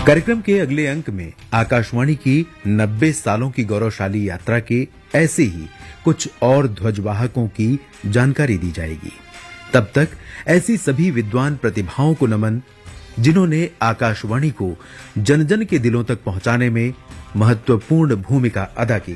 कार्यक्रम के अगले अंक में आकाशवाणी की 90 सालों की गौरवशाली यात्रा के ऐसे ही कुछ और ध्वजवाहकों की जानकारी दी जाएगी। तब तक ऐसी सभी विद्वान प्रतिभाओं को नमन जिन्होंने आकाशवाणी को जन जन के दिलों तक पहुंचाने में महत्वपूर्ण भूमिका अदा की।